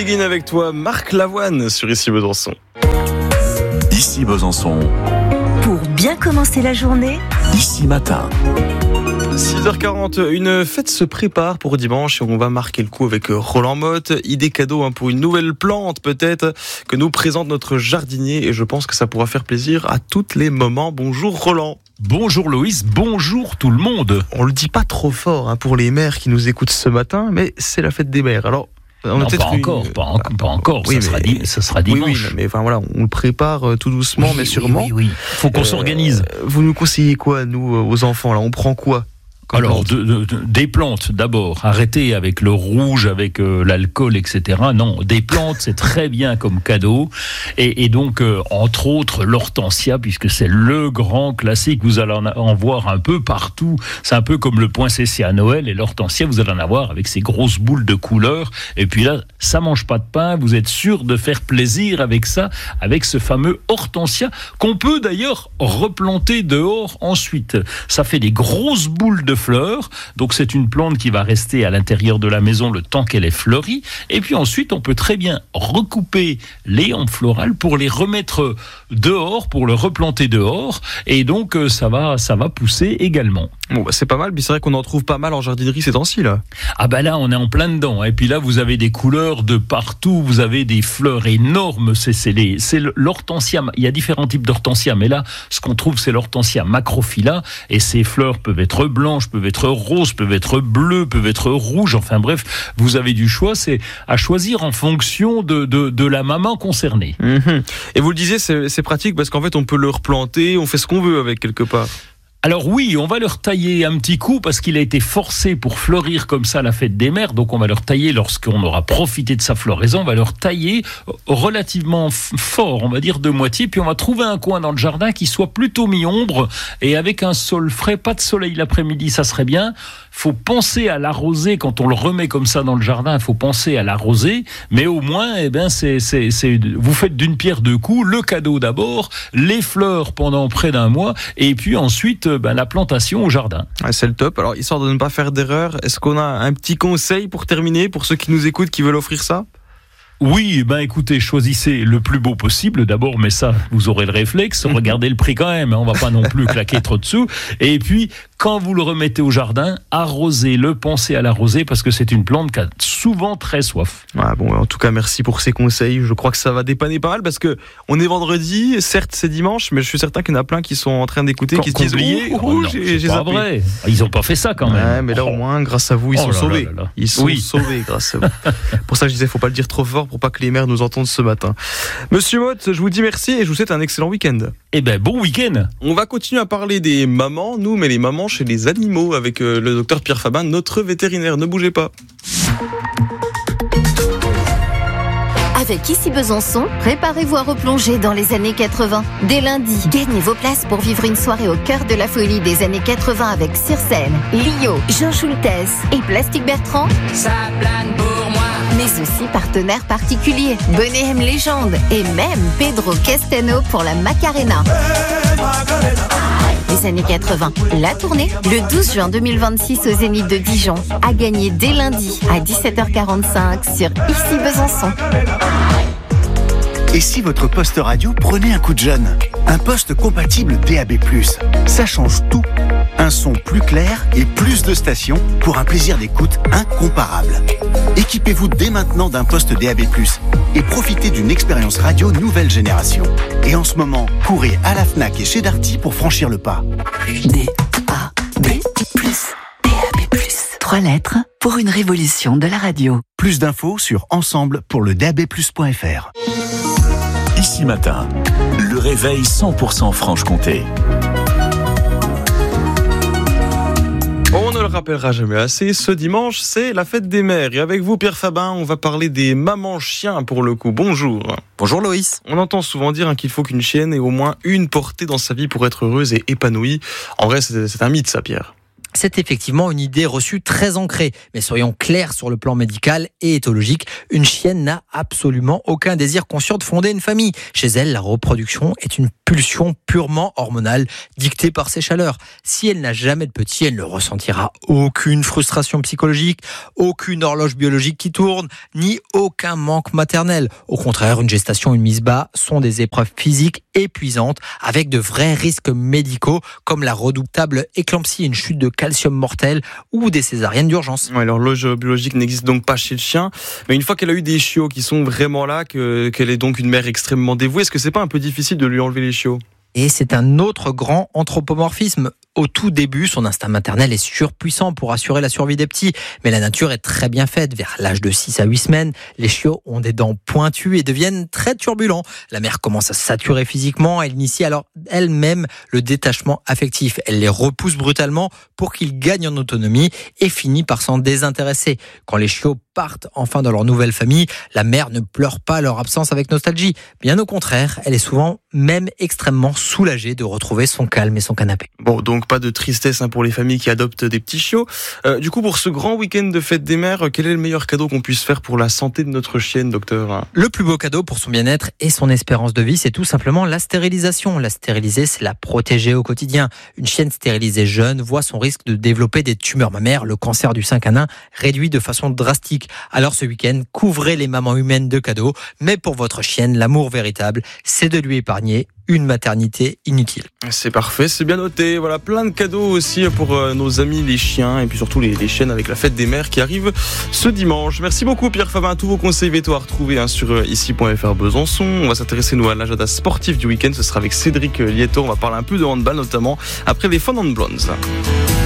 Begin avec toi, Marc Lavoine sur Ici Besançon. Ici Besançon. Pour bien commencer la journée, Ici Matin. 6h40, une fête se prépare pour dimanche et on va marquer le coup avec Roland Motte. Idée cadeau pour une nouvelle plante peut-être que nous présente notre jardinier et je pense que ça pourra faire plaisir à toutes les mamans. Bonjour Roland. Bonjour Loïs, bonjour tout le monde. On le dit pas trop fort pour les mères qui nous écoutent ce matin, mais c'est la fête des mères. Alors non, pas encore. Oui, ça sera dimanche. Oui, mais enfin voilà, on le prépare tout doucement, mais sûrement. Oui. Faut qu'on s'organise. Vous nous conseillez quoi, nous, aux enfants là? On prend quoi? Alors, des plantes d'abord. Arrêtez avec le rouge, avec l'alcool, etc. Non, des plantes, c'est très bien comme cadeau. Et donc, entre autres, l'hortensia, puisque c'est le grand classique. Vous allez en voir un peu partout. C'est un peu comme le poinsettia à Noël. Et l'hortensia, vous allez en avoir avec ces grosses boules de couleur. Et puis là, ça mange pas de pain. Vous êtes sûr de faire plaisir avec ça, avec ce fameux hortensia, qu'on peut d'ailleurs replanter dehors ensuite. Ça fait des grosses boules de fleurs, donc c'est une plante qui va rester à l'intérieur de la maison le temps qu'elle est fleurie, et puis ensuite on peut très bien recouper les hampes florales pour les remettre dehors, pour le replanter dehors, et donc ça va pousser également. Bon, c'est pas mal, mais c'est vrai qu'on en trouve pas mal en jardinerie ces temps-ci là. Ah bah là on est en plein dedans, et puis là vous avez des couleurs de partout, vous avez des fleurs énormes, c'est l'hortensia, il y a différents types d'hortensia, mais là ce qu'on trouve c'est l'hortensia macrophylla, et ces fleurs peuvent être blanches, peuvent être roses, peuvent être bleues, peuvent être rouges, enfin bref, vous avez du choix, c'est à choisir en fonction de la maman concernée. Et vous le disiez, c'est pratique parce qu'en fait on peut le replanter, on fait ce qu'on veut avec quelque part. Alors oui, on va leur tailler un petit coup parce qu'il a été forcé pour fleurir comme ça la fête des mères. Donc on va leur tailler lorsqu'on aura profité de sa floraison. On va leur tailler relativement fort, on va dire de moitié. Puis on va trouver un coin dans le jardin qui soit plutôt mi-ombre et avec un sol frais, pas de soleil l'après-midi, ça serait bien. Faut penser à l'arroser quand on le remet comme ça dans le jardin. Il faut penser à l'arroser, mais au moins, vous faites d'une pierre deux coups. Le cadeau d'abord, les fleurs pendant près d'un mois, et puis ensuite la plantation au jardin. C'est le top. Alors, histoire de ne pas faire d'erreur, est-ce qu'on a un petit conseil pour terminer, pour ceux qui nous écoutent, qui veulent offrir ça ? Oui, écoutez, choisissez le plus beau possible d'abord, mais ça, vous aurez le réflexe, regardez le prix quand même, on va pas non plus claquer trop dessous, et puis, quand vous le remettez au jardin, arrosez-le, pensez à l'arroser, parce que c'est une plante qui a souvent très soif. En tout cas, merci pour ces conseils, je crois que ça va dépanner pas mal, parce que on est vendredi, certes c'est dimanche, mais je suis certain qu'il y en a plein qui sont en train d'écouter, qui se disent c'est pas vrai, ils ont pas fait ça quand même. Ouais, mais là au moins, grâce à vous, ils sont sauvés. Ils sont sauvés grâce à vous. Pour ça je disais, faut pas le dire trop fort, pour pas que les mères nous entendent ce matin. Monsieur Motte, je vous dis merci et je vous souhaite un excellent week-end. Bon week-end. On va continuer à parler des mamans, mais les mamans chez les animaux avec le docteur Pierre Fabin, notre vétérinaire. Ne bougez pas. Avec Ici Besançon, préparez-vous à replonger dans les années 80. Dès lundi, gagnez vos places pour vivre une soirée au cœur de la folie des années 80 avec sur scène Lio, Jean Schultes et Plastique Bertrand. Ça plane pour moi. Mais aussi partenaires particuliers, Bonnet M Légende et même Pedro Castano pour la Macarena. Les années 80, la tournée, le 12 juin 2026 au Zénith de Dijon. À gagner dès lundi à 17h45 sur Ici Besançon. Et si votre poste radio prenait un coup de jeune ? Un poste compatible DAB+. Ça change tout. Un son plus clair et plus de stations pour un plaisir d'écoute incomparable. Équipez-vous dès maintenant d'un poste DAB+, et profitez d'une expérience radio nouvelle génération. Et en ce moment, courez à la Fnac et chez Darty pour franchir le pas. DAB+. 3 lettres pour une révolution de la radio. Plus d'infos sur ensemble-pour-le-DAB+.fr. Ici Matin, le réveil 100% Franche-Comté. On ne le rappellera jamais assez, ce dimanche, c'est la fête des mères. Et avec vous, Pierre Fabin, on va parler des mamans chiens pour le coup. Bonjour. Bonjour Loïs. On entend souvent dire qu'il faut qu'une chienne ait au moins une portée dans sa vie pour être heureuse et épanouie. En vrai, c'est un mythe ça, Pierre. C'est effectivement une idée reçue très ancrée. Mais soyons clairs sur le plan médical et éthologique, une chienne n'a absolument aucun désir conscient de fonder une famille. Chez elle, la reproduction est une pulsion purement hormonale dictée par ses chaleurs. Si elle n'a jamais de petit, elle ne ressentira aucune frustration psychologique, aucune horloge biologique qui tourne, ni aucun manque maternel. Au contraire, une gestation et une mise bas sont des épreuves physiques épuisantes avec de vrais risques médicaux comme la redoutable éclampsie, une chute de calcium mortel ou des césariennes d'urgence. Ouais, l'horloge biologique n'existe donc pas chez le chien, mais une fois qu'elle a eu des chiots qui sont vraiment là, qu'elle est donc une mère extrêmement dévouée, est-ce que c'est pas un peu difficile de lui enlever les chiots ? Et c'est un autre grand anthropomorphisme. Au tout début, son instinct maternel est surpuissant pour assurer la survie des petits. Mais la nature est très bien faite. Vers l'âge de 6 à 8 semaines, les chiots ont des dents pointues et deviennent très turbulents. La mère commence à saturer physiquement. Elle initie alors elle-même le détachement affectif. Elle les repousse brutalement pour qu'ils gagnent en autonomie et finit par s'en désintéresser. Quand les chiots partent enfin dans leur nouvelle famille, la mère ne pleure pas leur absence avec nostalgie. Bien au contraire, elle est souvent même extrêmement soulagée de retrouver son calme et son canapé. Bon, donc pas de tristesse pour les familles qui adoptent des petits chiots. Du coup, pour ce grand week-end de fête des mères, quel est le meilleur cadeau qu'on puisse faire pour la santé de notre chienne, docteur ? Le plus beau cadeau pour son bien-être et son espérance de vie, c'est tout simplement la stérilisation. La stériliser, c'est la protéger au quotidien. Une chienne stérilisée jeune voit son risque de développer des tumeurs mammaires, le cancer du sein canin, réduit de façon drastique. Alors ce week-end, couvrez les mamans humaines de cadeaux. Mais pour votre chienne, l'amour véritable, c'est de lui épargner une maternité inutile. C'est parfait, c'est bien noté. Voilà, plein de cadeaux aussi pour nos amis les chiens et puis surtout les chiennes avec la fête des mères qui arrive ce dimanche. Merci beaucoup Pierre Fabin. Tous vos conseils vétos à retrouver sur ici.fr Besançon. On va s'intéresser nous à l'agenda sportif du week-end. Ce sera avec Cédric Lieto. On va parler un peu de handball notamment après les Fun and Blondes.